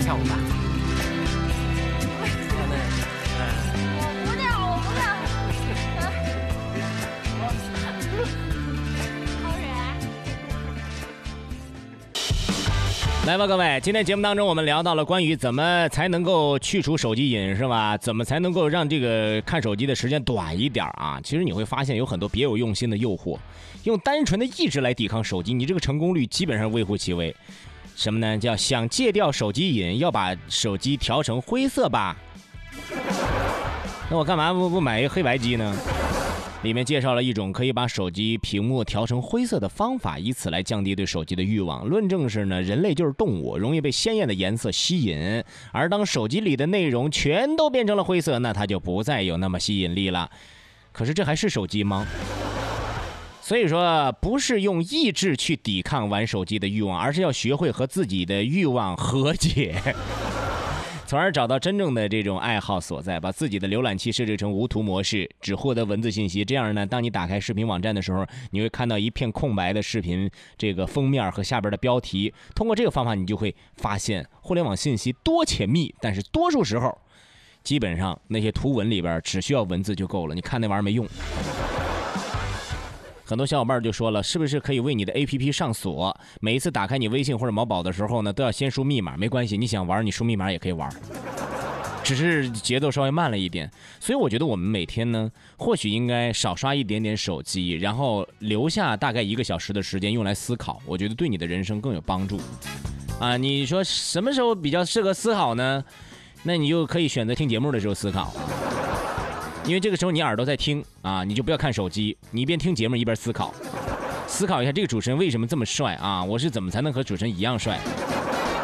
跳舞吧。来吧，各位，今天节目当中我们聊到了关于怎么才能够去除手机瘾，是吧？怎么才能够让这个看手机的时间短一点啊？其实你会发现有很多别有用心的诱惑，用单纯的意志来抵抗手机，你这个成功率基本上微乎其微。什么呢？叫想戒掉手机瘾，要把手机调成灰色吧？那我干嘛不买一个黑白机呢？里面介绍了一种可以把手机屏幕调成灰色的方法，以此来降低对手机的欲望。论证是呢，人类就是动物，容易被鲜艳的颜色吸引，而当手机里的内容全都变成了灰色，那它就不再有那么吸引力了。可是这还是手机吗？所以说，不是用意志去抵抗玩手机的欲望，而是要学会和自己的欲望和解。从而找到真正的这种爱好所在，把自己的浏览器设置成无图模式，只获得文字信息。这样呢，当你打开视频网站的时候，你会看到一片空白的视频这个封面和下边的标题。通过这个方法，你就会发现互联网信息多且密，但是多数时候，基本上那些图文里边只需要文字就够了，你看那玩意儿没用。很多小伙伴就说了，是不是可以为你的 APP 上锁？每一次打开你微信或者某宝的时候呢，都要先输密码。没关系，你想玩你输密码也可以玩，只是节奏稍微慢了一点。所以我觉得我们每天呢，或许应该少刷一点点手机，然后留下大概1个小时的时间用来思考，我觉得对你的人生更有帮助。啊，你说什么时候比较适合思考呢？那你就可以选择听节目的时候思考。因为这个时候你耳朵在听啊，你就不要看手机，你一边听节目一边思考，思考一下这个主持人为什么这么帅啊？我是怎么才能和主持人一样帅？